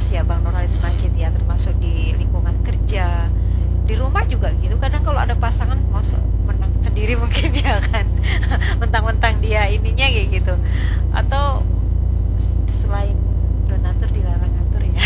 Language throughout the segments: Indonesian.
ya Bang Nurhalis Majid ya, termasuk di lingkungan kerja, di rumah juga gitu. Kadang kalau ada pasangan masuk menang sendiri mungkin ya kan, mentang-mentang dia ininya kayak gitu. Atau selain donatur dilarang ngatur ya.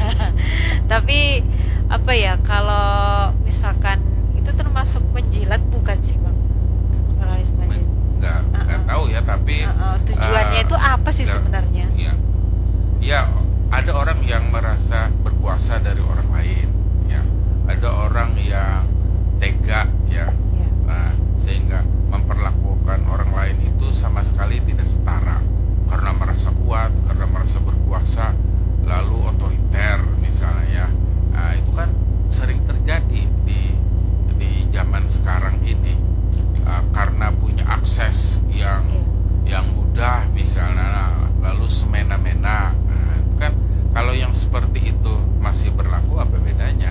Tapi apa ya, kalau misalkan itu termasuk menjilat bukan sih Bang Nurhalis Majid? Nggak tahu ya, tapi Tujuannya itu apa sih sebenarnya? ya, ya ada orang yang merasa berkuasa dari orang lain, ya ada orang yang tega, ya. Ya. Sehingga memperlakukan orang lain itu sama sekali tidak setara, karena merasa kuat, karena merasa berkuasa, lalu otoriter misalnya, ya. Itu kan sering terjadi di zaman sekarang ini, karena punya akses yang mudah misalnya, lalu semena-mena. Itu kan kalau yang seperti itu masih berlaku, apa bedanya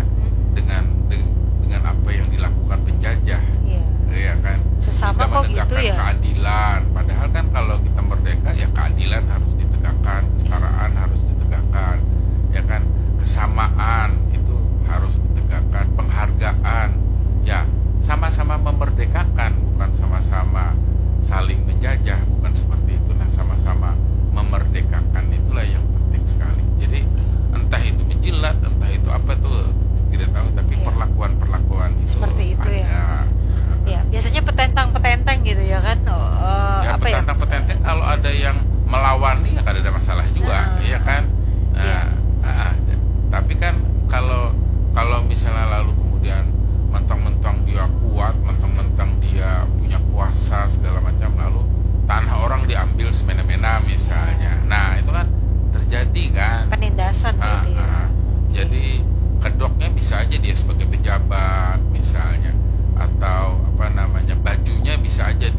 dengan apa yang dilakukan penjajah? Iya. Ya kan, Sesama kita kok gitu menegakkan ya. keadilan, padahal kan kalau kita merdeka ya keadilan harus ditegakkan, kesetaraan harus ditegakkan, ya kan, kesamaan itu harus ditegakkan, penghargaan, ya sama-sama memerdekakan, bukan sama-sama saling menjajah, bukan seperti itu. Nah, sama-sama memerdekakan itulah yang penting sekali. Jadi entah itu menjilat, entah itu apa tuh tidak tahu, tapi Iya. perlakuan itu Seperti itu ada. ya. Ya, biasanya petentang-petentang gitu ya kan. Ya, Apa ya? petentang-petentang kalau ada yang melawan ya kan ada masalah juga, ya kan. Iya. Tapi kan kalau misalnya lalu kemudian mentang-mentang dia kuat, mentang-mentang dia punya kuasa segala macam, lalu tanah orang diambil semena-mena misalnya. Nah, itu kan terjadi kan. Penindasan gitu ya. Jadi kedoknya bisa aja dia sebagai pejabat misalnya, atau apa namanya, bajunya bisa aja